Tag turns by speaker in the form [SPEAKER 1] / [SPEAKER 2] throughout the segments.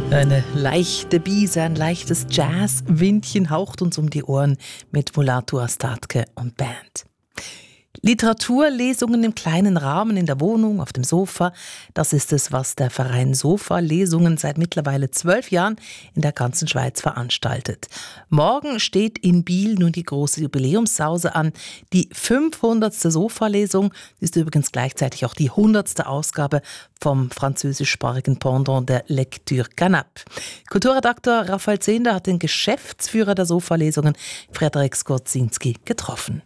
[SPEAKER 1] Eine leichte Biese, ein leichtes Jazz-Windchen haucht uns um die Ohren mit Mulatu Astatke und Band. Literaturlesungen im kleinen Rahmen, in der Wohnung, auf dem Sofa. Das ist es, was der Verein Sofa-Lesungen seit mittlerweile 12 Jahren in der ganzen Schweiz veranstaltet. Morgen steht in Biel nun die große Jubiläumssause an. Die 500. Sofa-Lesung ist übrigens gleichzeitig auch die 100. Ausgabe vom französischsprachigen Pendant der Lecture Canap. Kulturredakteur Raphael Zehnder hat den Geschäftsführer der Sofa-Lesungen, Frederik Skorzinski, getroffen.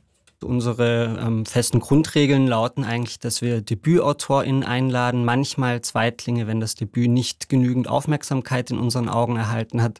[SPEAKER 2] Unsere festen Grundregeln lauten eigentlich, dass wir DebütautorInnen einladen, manchmal Zweitlinge, wenn das Debüt nicht genügend Aufmerksamkeit in unseren Augen erhalten hat,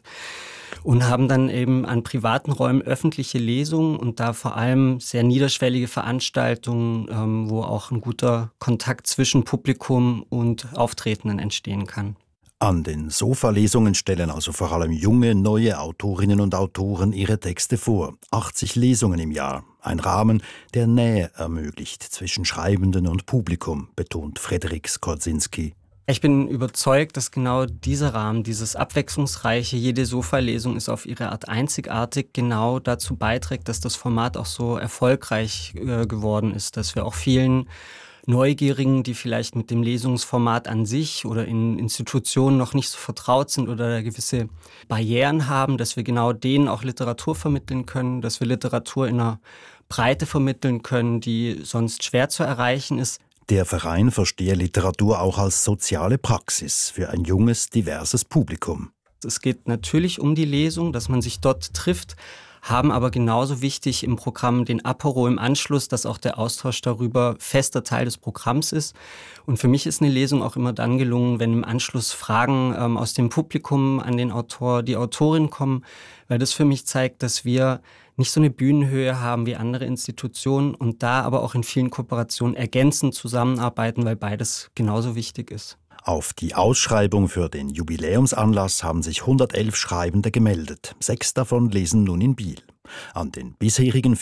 [SPEAKER 2] und haben dann eben an privaten Räumen öffentliche Lesungen und da vor allem sehr niederschwellige Veranstaltungen, wo auch ein guter Kontakt zwischen Publikum und Auftretenden entstehen kann.
[SPEAKER 3] An den Sofa-Lesungen stellen also vor allem junge, neue Autorinnen und Autoren ihre Texte vor. 80 Lesungen im Jahr. Ein Rahmen, der Nähe ermöglicht zwischen Schreibenden und Publikum, betont Frederik Skorzinski.
[SPEAKER 2] Ich bin überzeugt, dass genau dieser Rahmen, dieses abwechslungsreiche, jede Sofa-Lesung ist auf ihre Art einzigartig, genau dazu beiträgt, dass das Format auch so erfolgreich geworden ist, dass wir auch vielen Neugierigen, die vielleicht mit dem Lesungsformat an sich oder in Institutionen noch nicht so vertraut sind oder gewisse Barrieren haben, dass wir genau denen auch Literatur vermitteln können, dass wir Literatur in einer Breite vermitteln können, die sonst schwer zu erreichen ist.
[SPEAKER 3] Der Verein verstehe Literatur auch als soziale Praxis für ein junges, diverses Publikum.
[SPEAKER 2] Es geht natürlich um die Lesung, dass man sich dort trifft, haben aber genauso wichtig im Programm den Apero im Anschluss, dass auch der Austausch darüber fester Teil des Programms ist. Und für mich ist eine Lesung auch immer dann gelungen, wenn im Anschluss Fragen aus dem Publikum an den Autor, die Autorin kommen, weil das für mich zeigt, dass wir nicht so eine Bühnenhöhe haben wie andere Institutionen und da aber auch in vielen Kooperationen ergänzend zusammenarbeiten, weil beides genauso wichtig ist.
[SPEAKER 3] Auf die Ausschreibung für den Jubiläumsanlass haben sich 111 Schreibende gemeldet. 6 davon lesen nun in Biel. An den bisherigen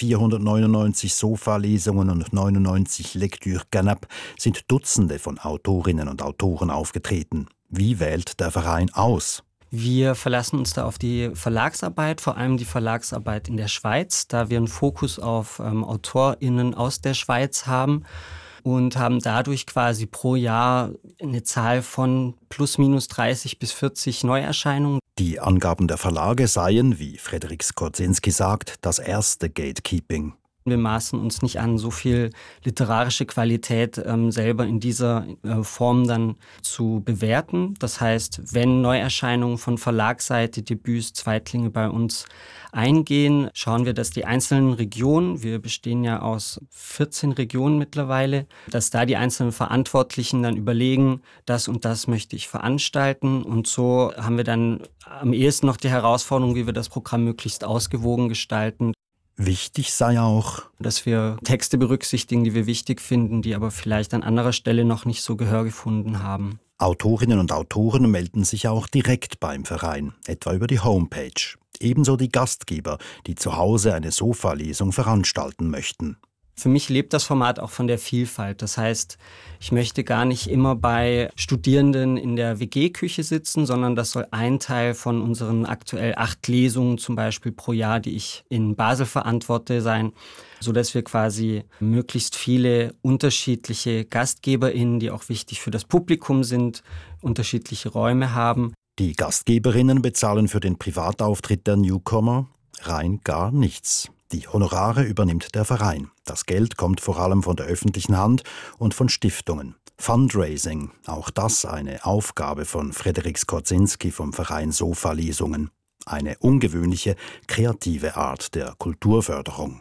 [SPEAKER 3] 499 Sofa-Lesungen und 99 Lecture Canap sind Dutzende von Autorinnen und Autoren aufgetreten. Wie wählt der Verein aus?
[SPEAKER 2] Wir verlassen uns da auf die Verlagsarbeit, vor allem die Verlagsarbeit in der Schweiz, da wir einen Fokus auf AutorInnen aus der Schweiz haben. Und haben dadurch quasi pro Jahr eine Zahl von plus minus 30 bis 40 Neuerscheinungen.
[SPEAKER 3] Die Angaben der Verlage seien, wie Frederik Skorzinski sagt, das erste Gatekeeping.
[SPEAKER 2] Wir maßen uns nicht an, so viel literarische Qualität selber in dieser Form dann zu bewerten. Das heißt, wenn Neuerscheinungen von Verlagsseite, Debüts, Zweitlinge bei uns eingehen, schauen wir, dass die einzelnen Regionen, wir bestehen ja aus 14 Regionen mittlerweile, dass da die einzelnen Verantwortlichen dann überlegen, das und das möchte ich veranstalten. Und so haben wir dann am ehesten noch die Herausforderung, wie wir das Programm möglichst ausgewogen gestalten.
[SPEAKER 3] Wichtig sei auch,
[SPEAKER 2] dass wir Texte berücksichtigen, die wir wichtig finden, die aber vielleicht an anderer Stelle noch nicht so Gehör gefunden haben.
[SPEAKER 3] Autorinnen und Autoren melden sich auch direkt beim Verein, etwa über die Homepage. Ebenso die Gastgeber, die zu Hause eine Sofa-Lesung veranstalten möchten.
[SPEAKER 2] Für mich lebt das Format auch von der Vielfalt. Das heißt, ich möchte gar nicht immer bei Studierenden in der WG-Küche sitzen, sondern das soll ein Teil von unseren aktuell 8 Lesungen zum Beispiel pro Jahr, die ich in Basel verantworte, sein, sodass wir quasi möglichst viele unterschiedliche GastgeberInnen, die auch wichtig für das Publikum sind, unterschiedliche Räume haben.
[SPEAKER 3] Die Gastgeberinnen bezahlen für den Privatauftritt der Newcomer rein gar nichts. Die Honorare übernimmt der Verein. Das Geld kommt vor allem von der öffentlichen Hand und von Stiftungen. Fundraising, auch das eine Aufgabe von Frederik Skorzinski vom Verein Sofa-Lesungen. Eine ungewöhnliche, kreative Art der Kulturförderung.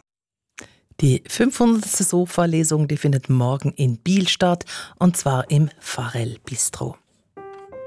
[SPEAKER 1] Die 500. Sofa-Lesung, die findet morgen in Biel statt, und zwar im Farel Bistro.